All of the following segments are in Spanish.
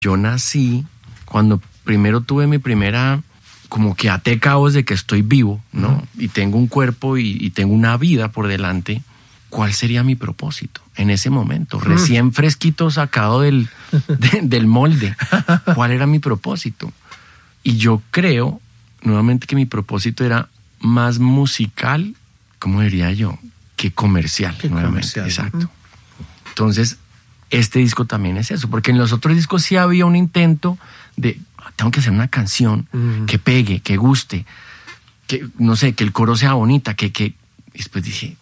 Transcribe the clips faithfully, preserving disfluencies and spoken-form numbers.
Yo nací cuando primero tuve mi primera, como que até cabos de que estoy vivo, ¿no? Uh-huh. Y tengo un cuerpo y, y tengo una vida por delante. ¿Cuál sería mi propósito en ese momento? Uh-huh. Recién fresquito sacado del, de, del molde. ¿Cuál era mi propósito? Y yo creo, nuevamente, que mi propósito era más musical, ¿cómo diría yo? Que comercial, que nuevamente. Comercial. Exacto. Uh-huh. Entonces, este disco también es eso, porque en los otros discos sí había un intento de, tengo que hacer una canción uh-huh. que pegue, que guste, que, no sé, que el coro sea bonita, que, que... Y después dije,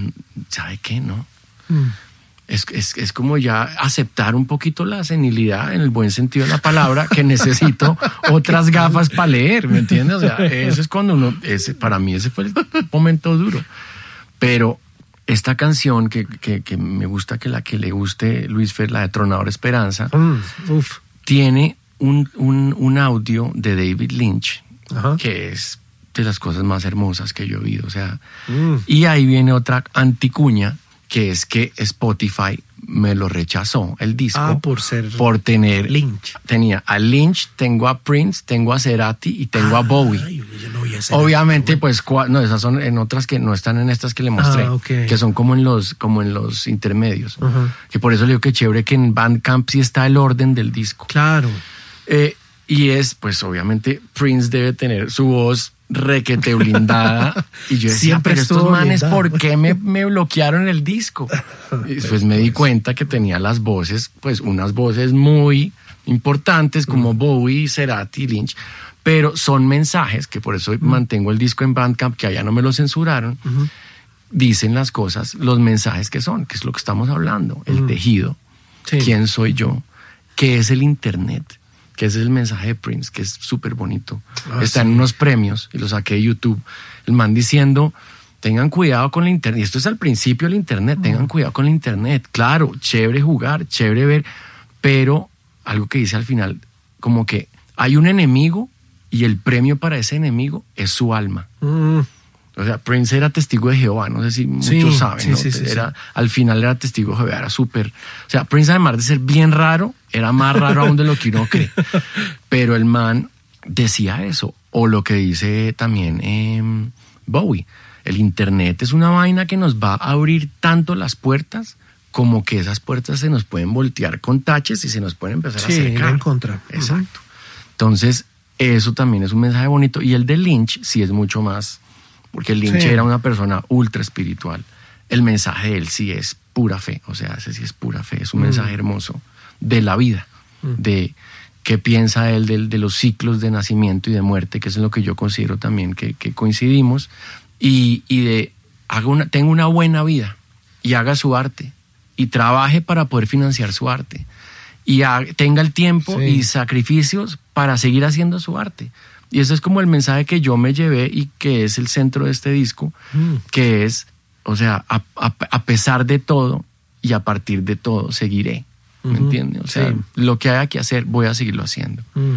¿sabe qué? No. Uh-huh. Es, es, es como ya aceptar un poquito la senilidad, en el buen sentido de la palabra, que necesito otras gafas para leer, ¿me entiendes? O sea, eso es cuando uno, ese, para mí ese fue el momento duro. Pero esta canción que, que, que me gusta que la que le guste Luisfer, la de Tronador Esperanza, mm, uf. tiene un, un, un audio de David Lynch, ajá, que es de las cosas más hermosas que yo he oído. O sea, mm. y ahí viene otra anticuña, que es que Spotify me lo rechazó, el disco, ah, por ser por tener Lynch. Tenía a Lynch, tengo a Prince, tengo a Cerati y tengo ah, a Bowie. Ay, yo no vi a Cerati, obviamente, pues, no, esas son en otras que no están en estas que le mostré, ah, okay, que son como en los, como en los intermedios. Uh-huh. Que por eso le digo que chévere que en Bandcamp sí está el orden del disco. Claro. Eh, y es, pues, obviamente, Prince debe tener su voz requete blindada. Y yo decía, siempre pero estos manes, blindado. ¿por qué me, me bloquearon el disco? Y después me di cuenta que tenía las voces, pues unas voces muy importantes como uh-huh. Bowie, Cerati, Lynch, pero son mensajes, que por eso uh-huh. mantengo el disco en Bandcamp, que allá no me lo censuraron, uh-huh. dicen las cosas, los mensajes que son, que es lo que estamos hablando, el uh-huh. tejido, sí. quién soy yo, qué es el internet, que ese es el mensaje de Prince, que es súper bonito. Ah, Está sí. en unos premios, y lo saqué de YouTube, el man diciendo, tengan cuidado con el internet, y esto es al principio del internet, uh-huh. tengan cuidado con el internet, claro, chévere jugar, chévere ver, pero algo que dice al final, como que hay un enemigo, y el premio para ese enemigo es su alma. Uh-huh. O sea, Prince era testigo de Jehová, no sé si muchos sí, saben, sí, ¿no? sí, sí, era, sí. Al final era testigo de Jehová, era súper... O sea, Prince, además de ser bien raro, era más raro aún de lo que uno cree. Pero el man decía eso. O lo que dice también eh, Bowie. El internet es una vaina que nos va a abrir tanto las puertas como que esas puertas se nos pueden voltear con taches y se nos pueden empezar sí, a acercar. en contra. Exacto. Entonces, eso también es un mensaje bonito. Y el de Lynch sí es mucho más... Porque Lynch sí. era una persona ultra espiritual. El mensaje de él sí es pura fe, o sea, ese sí es pura fe, es un mm. mensaje hermoso de la vida, mm. de qué piensa él de, de los ciclos de nacimiento y de muerte, que es en lo que yo considero también que, que coincidimos, y, y de haga una, tenga una buena vida y haga su arte y trabaje para poder financiar su arte y haga, tenga el tiempo sí. y sacrificios para seguir haciendo su arte. Y ese es como el mensaje que yo me llevé y que es el centro de este disco, mm. que es, o sea, a, a, a pesar de todo y a partir de todo seguiré, ¿me uh-huh. entiendes? O sea, sí. lo que haya que hacer voy a seguirlo haciendo. Mm.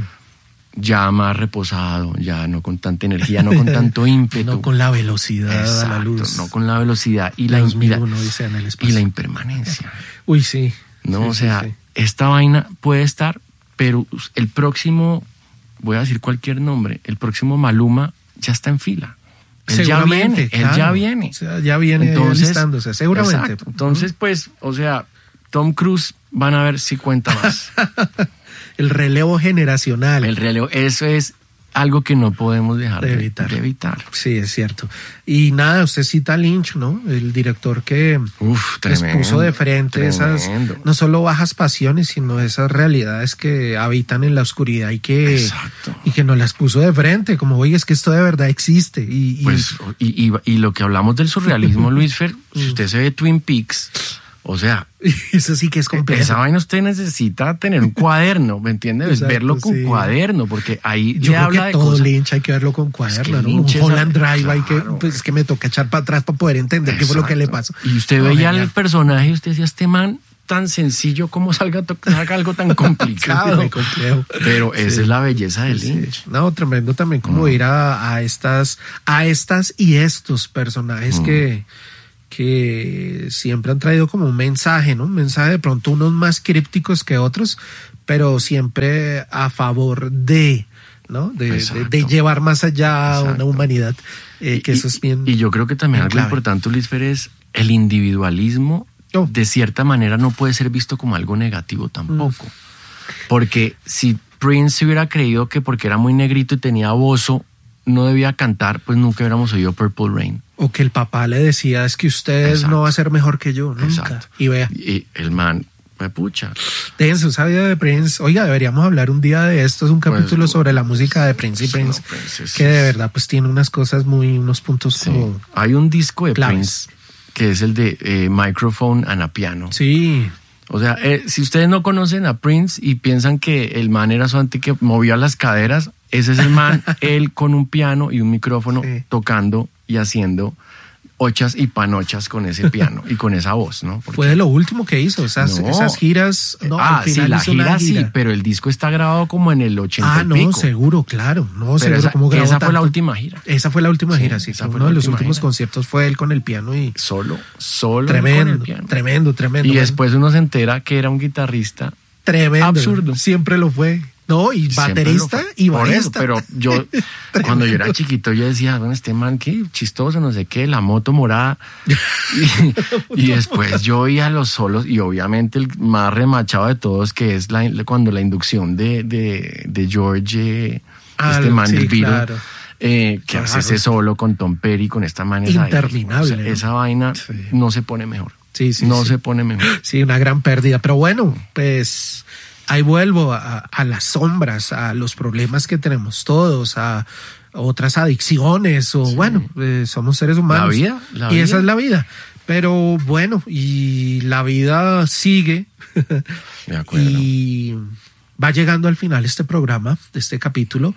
Ya más reposado, ya no con tanta energía, no con tanto ímpetu. No con la velocidad. Exacto, a la luz. no con la velocidad y la, y la, y la impermanencia. Uy, sí. No, sí, o sea, sí, sí. esta vaina puede estar, pero el próximo... voy a decir cualquier nombre, el próximo Maluma ya está en fila. Él ya viene, claro. él ya viene. O sea, ya viene entonces, listándose, seguramente. Exacto. Entonces, pues, o sea, Tom Cruise van a ver si cuenta más. El relevo generacional. El relevo, eso es algo que no podemos dejar de evitar. de evitar. Sí, es cierto. Y nada, usted cita a Lynch, ¿no? El director que Uf, les tremendo, puso de frente tremendo. esas, no solo bajas pasiones, sino esas realidades que habitan en la oscuridad y que, Exacto. y que nos las puso de frente, como, oye, es que esto de verdad existe. Y, y... Pues, y, y, y lo que hablamos del surrealismo, Luisfer, si usted se ve Twin Peaks, o sea, eso sí que es complejo. Esa vaina usted necesita tener un cuaderno, ¿me entiendes? Exacto, verlo con sí. cuaderno, porque ahí yo le creo habla que de todo cosas. Lynch hay que verlo con cuaderno, es que ¿no? Un Holland Drive claro. hay que, pues es que me toca echar para atrás para poder entender Exacto. qué fue lo que le pasó. Y usted no, veía genial. al personaje y usted decía, este man tan sencillo como salga, salga algo tan complicado. Muy complejo. Pero esa sí. es la belleza de Lynch. Sí. No, tremendo también como mm. ir a, a estas, a estas y estos personajes mm. que que siempre han traído como un mensaje, ¿no? Un mensaje de pronto unos más crípticos que otros, pero siempre a favor de, ¿no? De, de, de llevar más allá a una humanidad, eh, que y, eso es bien. Y yo creo que también algo clave. importante, Luis Fer, es el individualismo. Oh. De cierta manera no puede ser visto como algo negativo tampoco. Mm. Porque si Prince hubiera creído que porque era muy negrito y tenía bozo no debía cantar, pues nunca hubiéramos oído Purple Rain. O que el papá le decía, es que usted Exacto. no va a ser mejor que yo, nunca. Exacto. Y vea. Y el man, pues pucha. Denso, esa vida de Prince. Oiga, deberíamos hablar un día de esto. Es un capítulo pues, sobre la música de Prince y Prince, no, Prince es, que de verdad pues tiene unas cosas muy, unos puntos sí. como... Hay un disco de claves. Prince que es el de eh, Microphone and a Piano. Sí. O sea, eh, si ustedes no conocen a Prince y piensan que el man era su anti que movía las caderas, ese es el man, él con un piano y un micrófono sí. tocando y haciendo ochas y panochas con ese piano y con esa voz, ¿no? Porque fue de lo último que hizo, esas, no. esas giras. No, ah, al final sí, la gira, gira sí, pero el disco está grabado como en el ochenta Ah, no, y pico. seguro, claro. No, pero seguro, esa, ¿cómo grabó esa tanto? fue la última gira. Esa fue la última sí, gira, sí. Esa Uno de los últimos gira. conciertos fue él con el piano y... Solo, solo tremendo, con el piano. Tremendo, tremendo. Y bueno. después uno se entera que era un guitarrista tremendo. Absurdo. Siempre lo fue. No, y baterista y barista. Por eso, pero yo, cuando yo era chiquito, yo decía, bueno, este man, qué chistoso, no sé qué, la moto morada. Y, y después yo oía los solos, y obviamente el más remachado de todos, que es la, cuando la inducción de, de, de George, ah, este man sí, del Beatle, claro. eh, que claro. hace ese solo con Tom Petty, con esta manera. Interminable. O sea, esa vaina sí. no se pone mejor. Sí, sí, no sí. se pone mejor. Sí, una gran pérdida. Pero bueno, pues... Ahí vuelvo a, a las sombras, a los problemas que tenemos todos, a otras adicciones, o sí. bueno, eh, somos seres humanos. La vida, la y vida. esa es la vida. Pero bueno, y la vida sigue. De acuerdo. Y va llegando al final este programa, este capítulo,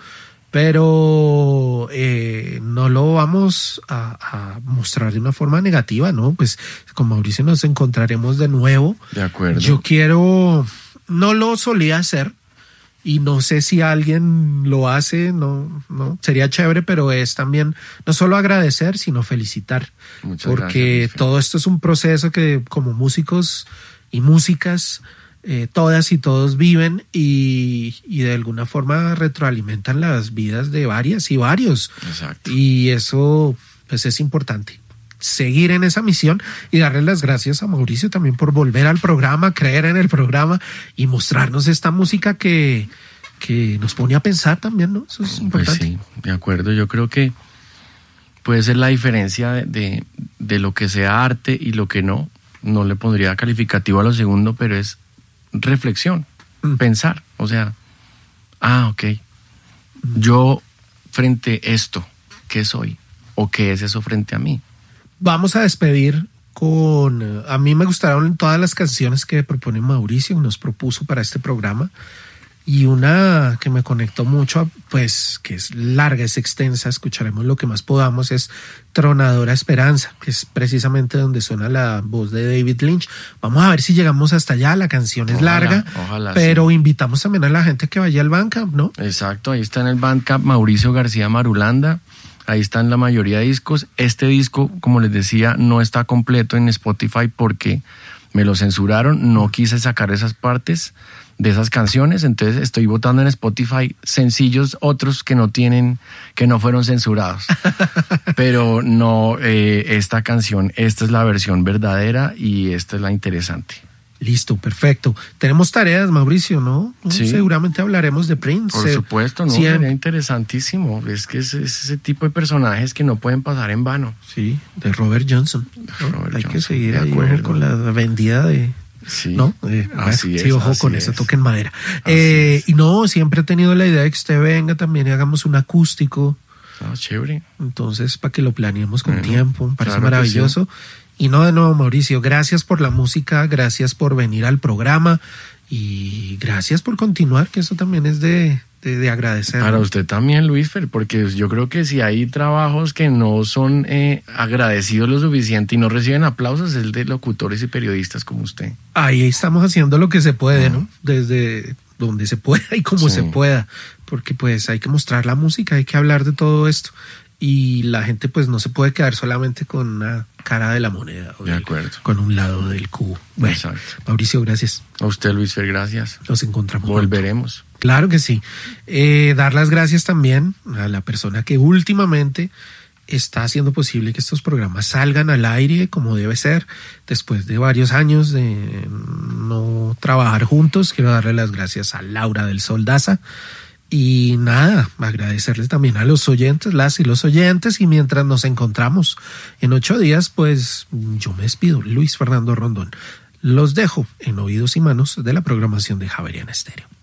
pero eh, no lo vamos a, a mostrar de una forma negativa, ¿no? Pues con Mauricio nos encontraremos de nuevo. De acuerdo. Yo quiero... No lo solía hacer y no sé si alguien lo hace, no, no sería chévere, pero es también no solo agradecer, sino felicitar. Muchas porque gracias, todo esto es un proceso que como músicos y músicas, eh, todas y todos viven y, y de alguna forma retroalimentan las vidas de varias y varios. Exacto. Y eso pues es importante. Seguir en esa misión y darle las gracias a Mauricio también por volver al programa, creer en el programa y mostrarnos esta música que, que nos pone a pensar también, ¿no? Eso es importante. Pues sí, de acuerdo. Yo creo que puede ser la diferencia de, de, de lo que sea arte y lo que no. No le pondría calificativo a lo segundo, pero es reflexión, mm. pensar. O sea, ah, ok. Mm. Yo frente a esto, ¿qué soy? ¿O qué es eso frente a mí? Vamos a despedir con... A mí me gustaron todas las canciones que propone Mauricio, nos propuso para este programa. Y una que me conectó mucho, pues que es larga, es extensa, escucharemos lo que más podamos, es Tronadora Esperanza, que es precisamente donde suena la voz de David Lynch. Vamos a ver si llegamos hasta allá, la canción es ojalá, larga, ojalá, pero sí. invitamos también a la gente que vaya al Bandcamp, ¿no? Exacto, ahí está en el Bandcamp Mauricio García Marulanda. Ahí están la mayoría de discos. Este disco, como les decía, no está completo en Spotify porque me lo censuraron. No quise sacar esas partes de esas canciones. Entonces estoy botando en Spotify sencillos otros que no tienen, que no fueron censurados. Pero no, eh, esta canción, esta es la versión verdadera y esta es la interesante. Listo, perfecto. Tenemos tareas, Mauricio, ¿no? Sí. Seguramente hablaremos de Prince. Por supuesto, ¿no? Siempre. Sería interesantísimo. Es que es, es ese tipo de personajes que no pueden pasar en vano. Sí, de Robert Johnson. ¿no? Robert Hay Johnson, que seguir de ahí acuerdo. con la vendida de... Sí, ¿no? Eh, así bueno, es. Sí, ojo así con es. eso, toquen madera. Eh, y no, siempre he tenido la idea de que usted venga también y hagamos un acústico. Ah, chévere. Entonces, para que lo planeemos con bueno, tiempo, me parece claro maravilloso. Y no, de nuevo, Mauricio, gracias por la música, gracias por venir al programa y gracias por continuar, que eso también es de, de, de agradecer. Para usted también, Luis Fer, porque yo creo que si hay trabajos que no son eh, agradecidos lo suficiente y no reciben aplausos, es el de locutores y periodistas como usted. Ahí estamos haciendo lo que se puede, ¿no? Desde donde se pueda y como sí. se pueda, porque pues hay que mostrar la música, hay que hablar de todo esto y la gente pues no se puede quedar solamente con una cara de la moneda. De acuerdo. Con un lado del cubo. Bueno, exacto. Mauricio, gracias. A usted, Luis Fer, gracias. Nos encontramos. Volveremos. Pronto. Claro que sí. Eh, dar las gracias también a la persona que últimamente está haciendo posible que estos programas salgan al aire como debe ser. Después de varios años de no trabajar juntos, quiero darle las gracias a Laura del Sol Daza. Y nada, agradecerles también a los oyentes, las y los oyentes. Y mientras nos encontramos en ocho días, pues yo me despido, Luis Fernando Rondón. Los dejo en oídos y manos de la programación de Javeriana Estéreo.